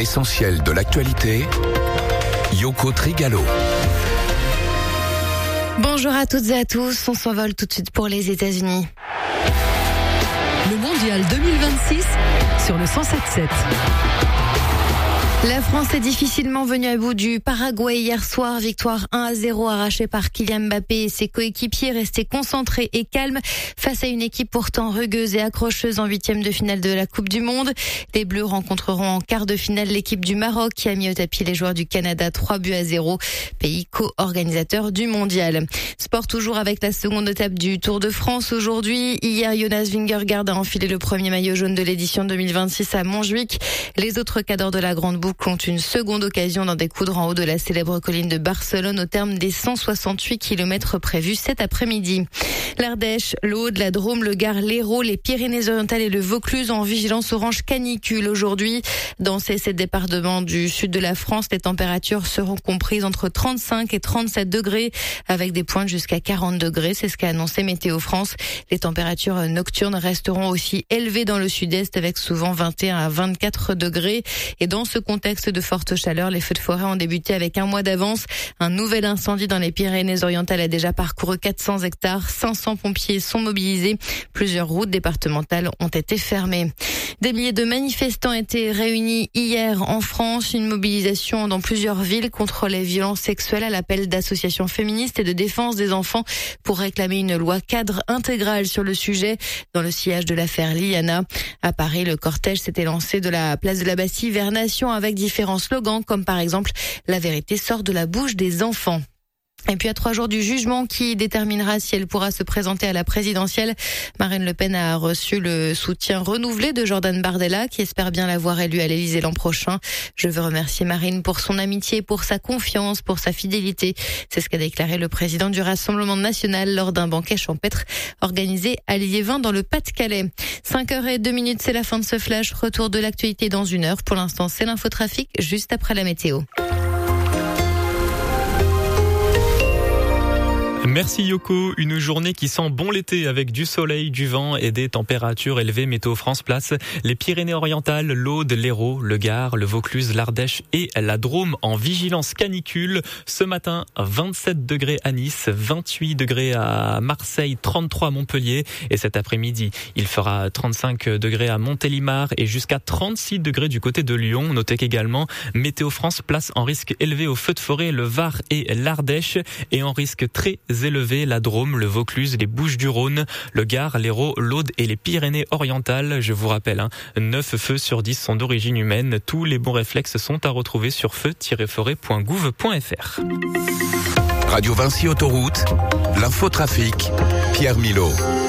L'essentiel de l'actualité, Yoko Trigalo. Bonjour à toutes et à tous, on s'envole tout de suite pour les États-Unis. Le mondial 2026 sur le 107.7. La France est difficilement venue à bout du Paraguay hier soir. Victoire 1-0 arrachée par Kylian Mbappé et ses coéquipiers restés concentrés et calmes face à une équipe pourtant rugueuse et accrocheuse en 8e de finale de la Coupe du Monde. Les Bleus rencontreront en quart de finale l'équipe du Maroc qui a mis au tapis les joueurs du Canada 3-0, pays co-organisateur du mondial. Sport toujours avec la seconde étape du Tour de France aujourd'hui. Hier, Jonas Vingegaard a enfilé le premier maillot jaune de l'édition 2026 à Montjuic. Les autres cadors de la Grande Boucle ont une seconde occasion d'en découdre en haut de la célèbre colline de Barcelone au terme des 168 km prévus cet après-midi. L'Ardèche, l'Aude, la Drôme, le Gard, l'Hérault, les Pyrénées-Orientales et le Vaucluse en vigilance orange canicule aujourd'hui. Dans ces 7 départements du sud de la France, les températures seront comprises entre 35 et 37 degrés avec des pointes jusqu'à 40 degrés. C'est ce qu'a annoncé Météo France. Les températures nocturnes resteront aussi élevées dans le sud-est avec souvent 21 à 24 degrés. Et dans ce contexte de forte chaleur, les feux de forêt ont débuté avec un mois d'avance. Un nouvel incendie dans les Pyrénées-Orientales a déjà parcouru 400 hectares. 500 pompiers sont mobilisés. Plusieurs routes départementales ont été fermées. Des milliers de manifestants étaient réunis hier en France. Une mobilisation dans plusieurs villes contre les violences sexuelles à l'appel d'associations féministes et de défense des enfants pour réclamer une loi cadre intégrale sur le sujet dans le sillage de l'affaire Liana. À Paris, le cortège s'était lancé de la place de la Bastille vers Nation avec différents slogans comme par exemple « La vérité sort de la bouche des enfants ». Et puis à 3 jours du jugement qui déterminera si elle pourra se présenter à la présidentielle, Marine Le Pen a reçu le soutien renouvelé de Jordan Bardella qui espère bien la voir élue à l'Élysée l'an prochain. Je veux remercier Marine pour son amitié, pour sa confiance, pour sa fidélité. C'est ce qu'a déclaré le président du Rassemblement national lors d'un banquet champêtre organisé à Liévin dans le Pas-de-Calais. 5h02, c'est la fin de ce flash. Retour de l'actualité dans 1 heure. Pour l'instant, c'est l'infotrafic juste après la météo. Merci Yoko, une journée qui sent bon l'été avec du soleil, du vent et des températures élevées. Météo France place les Pyrénées-Orientales, l'Aude, l'Hérault, le Gard, le Vaucluse, l'Ardèche et la Drôme en vigilance canicule. Ce matin, 27 degrés à Nice, 28 degrés à Marseille, 33 à Montpellier et cet après-midi, il fera 35 degrés à Montélimar et jusqu'à 36 degrés du côté de Lyon. Notez qu'également, Météo France place en risque élevé au feu de forêt le Var et l'Ardèche et en risque très élevé la Drôme, le Vaucluse, les Bouches-du-Rhône, le Gard, l'Hérault, l'Aude et les Pyrénées-Orientales. Je vous rappelle, 9 feux sur 10 sont d'origine humaine. Tous les bons réflexes sont à retrouver sur feu-forêt.gouv.fr. Radio Vinci Autoroute, l'infotrafic, Pierre Milot.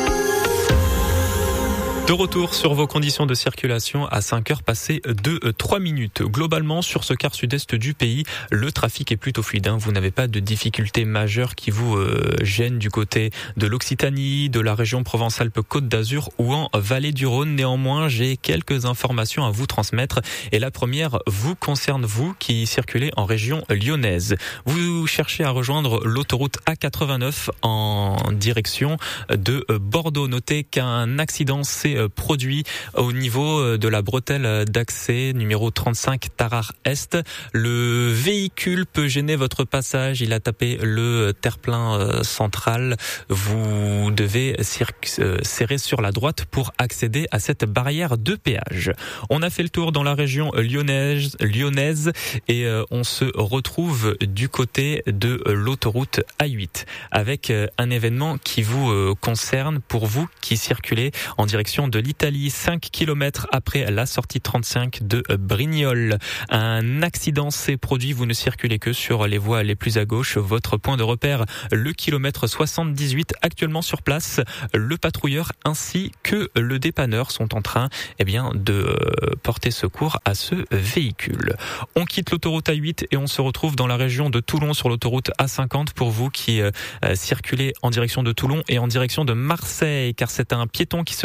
De retour sur vos conditions de circulation à 5h passées de 3 minutes. Globalement, sur ce quart sud-est du pays, le trafic est plutôt fluide. Vous n'avez pas de difficultés majeures qui vous gênent du côté de l'Occitanie, de la région Provence-Alpes-Côte d'Azur ou en Vallée du Rhône. Néanmoins, j'ai quelques informations à vous transmettre. Et la première vous concerne, vous qui circulez en région lyonnaise. Vous cherchez à rejoindre l'autoroute A89 en direction de Bordeaux. Notez qu'un accident s'est produit au niveau de la bretelle d'accès numéro 35 Tarare-Est. Le véhicule peut gêner votre passage. Il a tapé le terre-plein central. Vous devez serrer sur la droite pour accéder à cette barrière de péage. On a fait le tour dans la région lyonnaise et on se retrouve du côté de l'autoroute A8 avec un événement qui vous concerne pour vous qui circulez en direction de l'Italie, 5 km après la sortie 35 de Brignoles. Un accident s'est produit, vous ne circulez que sur les voies les plus à gauche. Votre point de repère, le kilomètre 78, actuellement sur place. Le patrouilleur ainsi que le dépanneur sont en train de porter secours à ce véhicule. On quitte l'autoroute A8 et on se retrouve dans la région de Toulon sur l'autoroute A50 pour vous qui circulez en direction de Toulon et en direction de Marseille, car c'est un piéton qui sera à proximité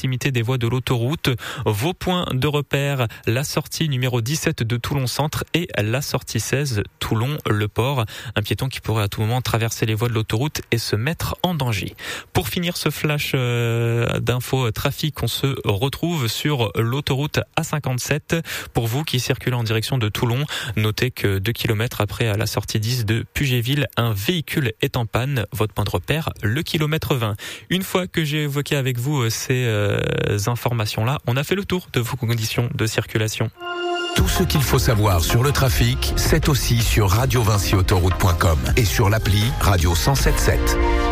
proximité des voies de l'autoroute. Vos points de repère, la sortie numéro 17 de Toulon Centre et la sortie 16 Toulon-Le Port. Un piéton qui pourrait à tout moment traverser les voies de l'autoroute et se mettre en danger. Pour finir ce flash d'infos trafic, on se retrouve sur l'autoroute A57. Pour vous qui circulez en direction de Toulon, notez que 2 km après la sortie 10 de Puget-Ville, un véhicule est en panne. Votre point de repère, le kilomètre 20. Une fois que j'ai évoqué avec vous ces informations-là, on a fait le tour de vos conditions de circulation. Tout ce qu'il faut savoir sur le trafic, c'est aussi sur radiovinciautoroute.com et sur l'appli Radio 107.7.